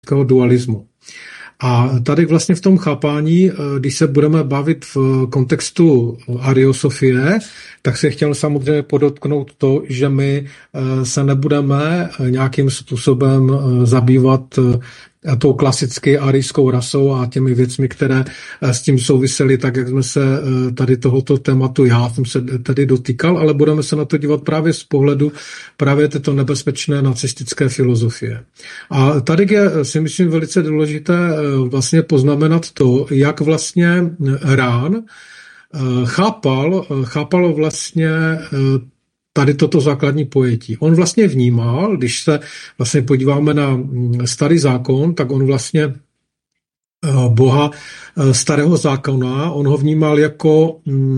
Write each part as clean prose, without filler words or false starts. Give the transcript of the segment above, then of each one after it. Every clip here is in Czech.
dualismu. A tady vlastně v tom chápání, když se budeme bavit v kontextu ariosofie, tak se chtěl samozřejmě podotknout to, že my se nebudeme nějakým způsobem zabývat tou klasicky arijskou rasou a těmi věcmi, které s tím souvisely, tak jak jsme se tady tohoto tématu, já jsem se tady dotýkal, ale budeme se na to dívat právě z pohledu právě této nebezpečné nacistické filozofie. A tady je, si myslím, velice důležité vlastně poznamenat to, jak vlastně Rán chápal vlastně tady toto základní pojetí. On vlastně vnímal, když se vlastně podíváme na Starý zákon, tak on vlastně Boha Starého zákona, on ho vnímal jako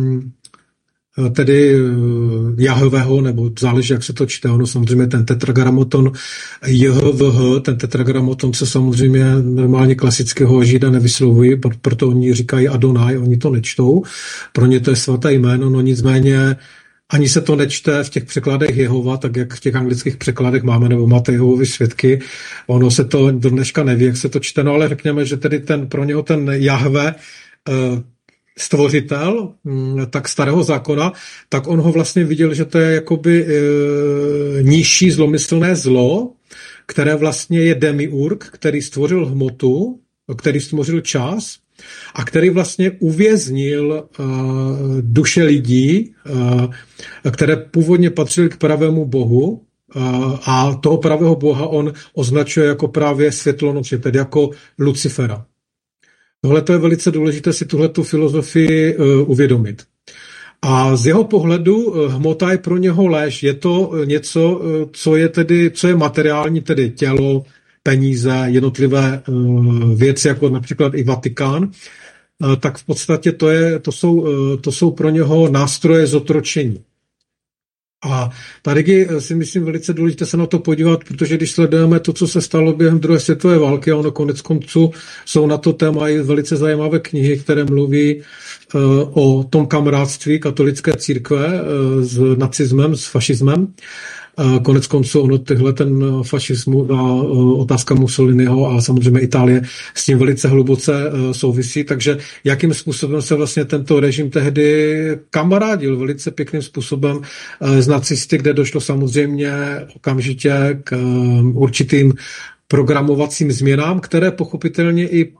tedy Jahveho, nebo záleží, jak se to čte, ono samozřejmě ten tetragrammaton JHVH, ten tetragrammaton se samozřejmě normálně klasického Žida nevyslovují, proto oni říkají Adonai, oni to nečtou, pro ně to je svaté jméno, no nicméně ani se to nečte v těch překladech Jehova, tak jak v těch anglických překladech máme, nebo máte Jehovovi svědky. Ono se to do dneška neví, jak se to čte, no ale řekněme, že tedy pro něho ten Jahve, stvořitel, tak Starého zákona, tak on ho vlastně viděl, že to je jakoby nižší zlomyslné zlo, které vlastně je demiurg, který stvořil hmotu, který stvořil čas, a který vlastně uvěznil duše lidí, které původně patřily k pravému Bohu, a toho pravého Boha on označuje jako právě světlonoče, tedy jako Lucifera. Tohle to je velice důležité si tuhletu filozofii uvědomit. A z jeho pohledu hmota je pro něho lež. Je to něco, co je materiální, tedy tělo, peníze, jednotlivé věci, jako například i Vatikán, tak v podstatě to jsou pro něho nástroje zotročení. A tady si myslím velice důležité se na to podívat, protože když sledujeme to, co se stalo během druhé světové války, a ono konec konců jsou na to téma i velice zajímavé knihy, které mluví o tom kamarádství katolické církve s nacismem, s fašismem. Konec konců ono ten fašismus a otázka Mussoliniho a samozřejmě Itálie s tím velice hluboce souvisí, takže jakým způsobem se vlastně tento režim tehdy kamarádil velice pěkným způsobem s nacisty, kde došlo samozřejmě okamžitě k určitým programovacím změnám, které pochopitelně i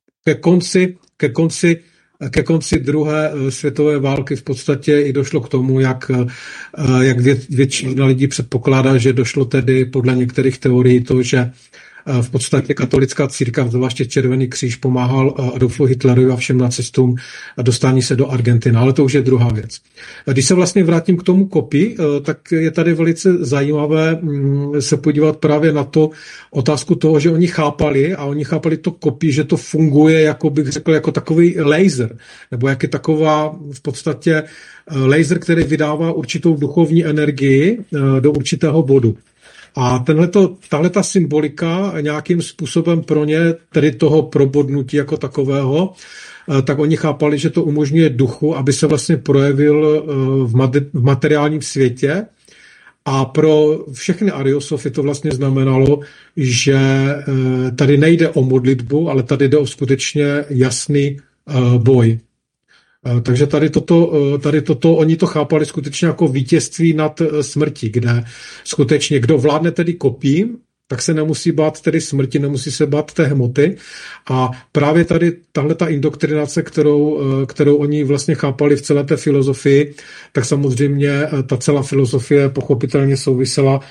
ke konci druhé světové války v podstatě i došlo k tomu, jak většina lidí předpokládá, že došlo tedy podle některých teorií to, že v podstatě katolická církev, zvláště Červený kříž, pomáhal Adolfu Hitlerovi a všem nacistům dostání se do Argentiny, ale to už je druhá věc. Když se vlastně vrátím k tomu Coppi, tak je tady velice zajímavé se podívat právě na to otázku toho, že oni chápali to Coppi, že to funguje, jako bych řekl, jako takový laser, nebo jak je taková v podstatě laser, který vydává určitou duchovní energii do určitého bodu. A tahleta symbolika nějakým způsobem pro ně, tedy toho probodnutí jako takového, tak oni chápali, že to umožňuje duchu, aby se vlastně projevil v materiálním světě. A pro všechny ariosofy to vlastně znamenalo, že tady nejde o modlitbu, ale tady jde o skutečně jasný boj. Takže tady toto, oni to chápali skutečně jako vítězství nad smrtí, kde skutečně, kdo vládne tedy Coppím, tak se nemusí bát tedy smrti, nemusí se bát té hmoty. A právě tady tahleta indoktrinace, kterou oni vlastně chápali v celé té filozofii, tak samozřejmě ta celá filozofie pochopitelně souvisela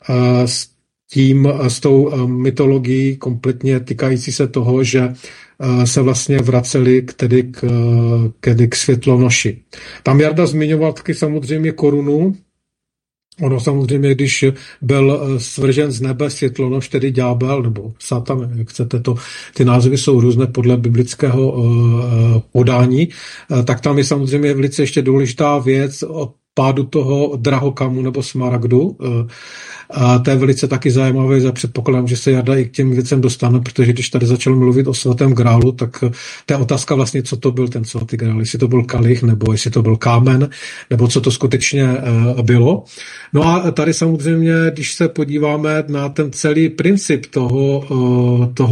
s tou mytologií kompletně týkající se toho, že se vlastně vraceli k světlonoši. Tam Jarda zmiňoval taky samozřejmě korunu. Ono samozřejmě, když byl svržen z nebe světlonoš, tedy ďábel, nebo Satan, jak chcete, ty názvy jsou různé podle biblického podání, tak tam je samozřejmě velice ještě důležitá věc pádu toho drahokamu nebo smaragdu. A to je velice taky zajímavé, za předpokladem, že se Jarda i k těm věcem dostane, protože když tady začal mluvit o svatém grálu, tak to je otázka vlastně, co to byl ten svatý grál, jestli to byl kalich, nebo jestli to byl kámen, nebo co to skutečně bylo. No a tady samozřejmě, když se podíváme na ten celý princip toho